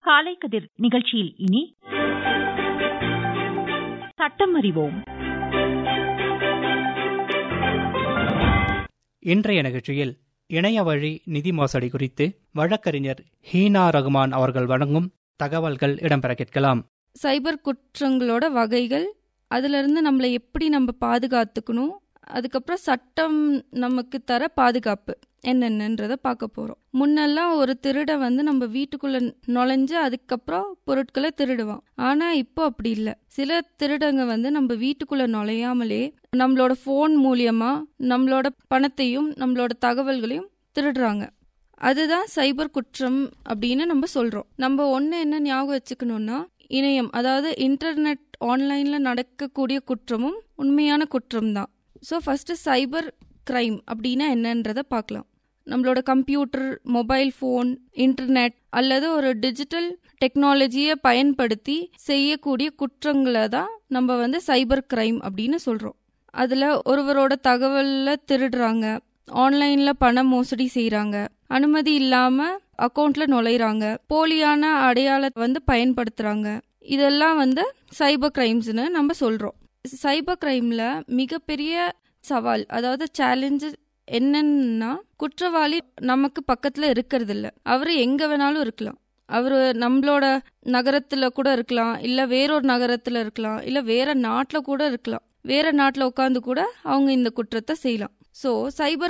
காலை கதிர் நிகழ்ச்சியில் இனி சட்டம் அறிவோம். இன்றைய நிகழ்ச்சியில் இணைய வழி நிதி மோசடி குறித்து வழக்கறிஞர் ஹீனா ரகுமான் அவர்கள் வழங்கும் தகவல்கள் இடம்பெற கேட்கலாம். சைபர் குற்றங்களோட வகைகள், அதிலிருந்து நம்மளை எப்படி நம்ம பாதுகாத்துக்கணும், அதுக்கப்புறம் சட்டம் நமக்கு தர பாதுகாப்பு என்னென்னன்றதை பார்க்க போகிறோம். முன்னெல்லாம் ஒரு திருட நம்ம வீட்டுக்குள்ளே நுழைஞ்சு அதுக்கப்புறம் பொருட்களை திருடுவான். ஆனால் இப்போ அப்படி இல்லை. சில திருடங்க நம்ம வீட்டுக்குள்ளே நுழையாமலே நம்மளோட ஃபோன் மூலியமாக நம்மளோட பணத்தையும் நம்மளோட தகவல்களையும் திருடுறாங்க. அதுதான் சைபர் குற்றம் அப்படின்னு நம்ம சொல்கிறோம். நம்ம ஒன்று என்ன ஞாபகம் வச்சுக்கணும்னா, இணையம், அதாவது இன்டர்நெட், ஆன்லைனில் நடக்கக்கூடிய குற்றமும் உண்மையான குற்றம் தான். ஸோ ஃபஸ்ட்டு சைபர் கிரைம் அப்படின்னா என்னன்றதை பார்க்கலாம். நம்மளோட கம்ப்யூட்டர், மொபைல் ஃபோன், இன்டர்நெட் அல்லது ஒரு டிஜிட்டல் டெக்னாலஜியை பயன்படுத்தி செய்யக்கூடிய குற்றங்களை தான் நம்ம சைபர் கிரைம் அப்படின்னு சொல்கிறோம். அதில் ஒருவரோட தகவலில் திருடுறாங்க, ஆன்லைனில் பண மோசடி செய்கிறாங்க, அனுமதி இல்லாமல் அக்கௌண்ட்டில் நுழையிறாங்க, போலியான அடையாளத்தை பயன்படுத்துகிறாங்க. இதெல்லாம் சைபர் கிரைம்ஸ்னு நம்ம சொல்கிறோம். சைபர் கிரைமில் மிகப்பெரிய சவால், அதாவது சேலஞ்சு என்னன்னா, குற்றவாளி நமக்கு பக்கத்தில் இருக்கிறது இல்லை. அவர் எங்கே வேணாலும் இருக்கலாம். அவர் நம்மளோட நகரத்தில் கூட இருக்கலாம், இல்லை வேறொரு நகரத்தில் இருக்கலாம், இல்லை வேற நாட்டில் கூட இருக்கலாம். வேற நாட்டில் உட்காந்து கூட அவங்க இந்த குற்றத்தை செய்யலாம். ஸோ சைபர்